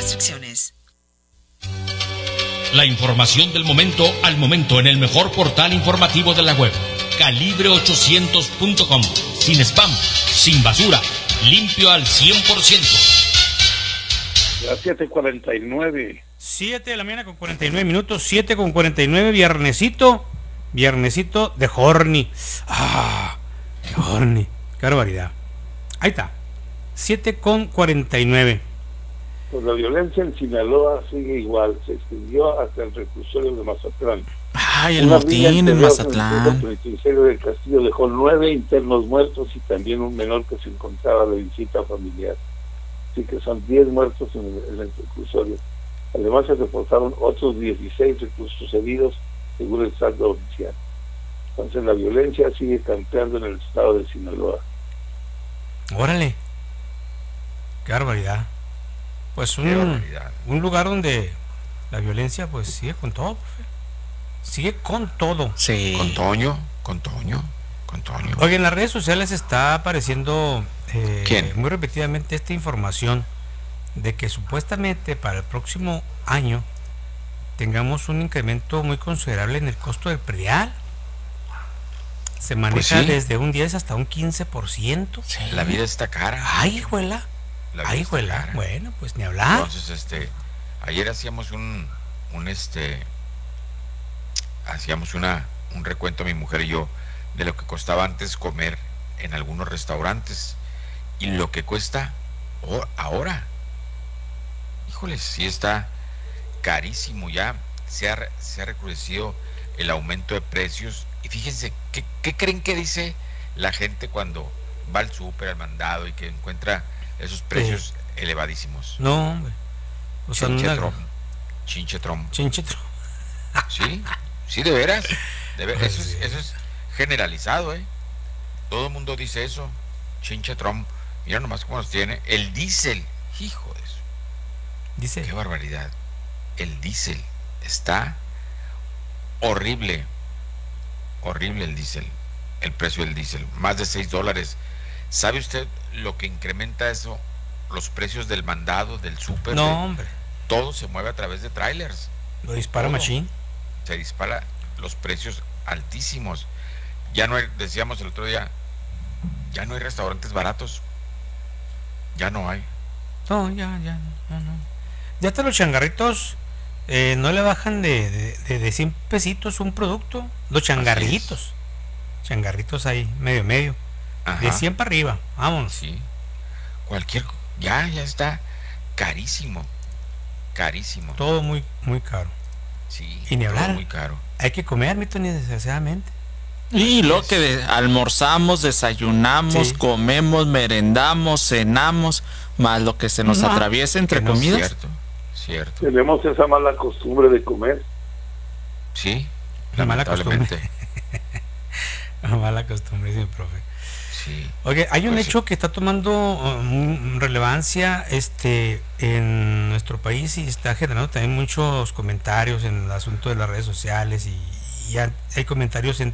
restricciones. La información del momento al momento en el mejor portal informativo de la web, calibre800.com. Sin spam, sin basura, limpio al 100%. Las 7:49. 7 de la mañana con 49 minutos, 7 con 49, viernesito de Horny. De Horny, qué barbaridad. Ahí está, 7 con 49. Pues la violencia en Sinaloa sigue igual, se extendió hasta el reclusorio de Mazatlán. Ay, el motín en Mazatlán. El penitenciario del Castillo dejó 9 internos muertos y también un menor que se encontraba de visita familiar. Así que son 10 muertos en el reclusorio. Además se reportaron otros 16 reclusos heridos, según el saldo oficial. Entonces la violencia sigue campeando en el estado de Sinaloa. Órale, qué barbaridad. Pues un lugar donde la violencia pues sigue con todo, profe. Sigue con todo. Sí. Con Toño. Oye, en las redes sociales está apareciendo ¿Quién? muy repetidamente esta información de que supuestamente para el próximo año tengamos un incremento muy considerable en el costo del predial. Se maneja Pues sí. desde un 10 hasta un 15%. Sí. La vida está cara. Ay, juela. Ay, juela. Bueno, pues ni hablar. Entonces, ayer hacíamos un recuento, mi mujer y yo, de lo que costaba antes comer en algunos restaurantes y lo que cuesta ahora. Híjole, sí está carísimo. Ya se ha recrudecido el aumento de precios. Y fíjense, ¿qué creen que dice la gente cuando va al súper, al mandado y que encuentra esos precios elevadísimos? No, hombre. O sea, Chinchetrom. Sí, de veras. Eso es generalizado, ¿eh? Todo el mundo dice eso. Chinchetrom. Mira nomás cómo nos tiene. El diésel. Hijo de eso. Dice. Qué barbaridad. El diésel está horrible. Horrible el diésel. El precio del diésel. Más de $6. ¿Sabe usted lo que incrementa eso? Los precios del mandado, del súper. No, hombre. Todo se mueve a través de trailers. Lo dispara Todo. machine. Se dispara los precios altísimos. Ya no hay, decíamos el otro día, ya no hay restaurantes baratos. Ya no hay. No, ya no. Ya hasta los changarritos no le bajan de 100 pesitos un producto. Los changarritos. Changarritos ahí, medio. Ajá. De 100 para arriba, vámonos. Sí. Ya está carísimo. Todo muy, muy caro. Sí. Y ni hablar. Todo muy caro. Hay que comer, Milton, desgraciadamente. Y lo que almorzamos, desayunamos, Sí. comemos, merendamos, cenamos, más lo que se nos atraviesa entre comidas. Cierto. Tenemos esa mala costumbre de comer. Sí. La mala Lamentablemente. La mala costumbre, dice el profe. Sí. Oye, hay un Pues hecho que está tomando relevancia en nuestro país y está generando también muchos comentarios en el asunto de las redes sociales y hay comentarios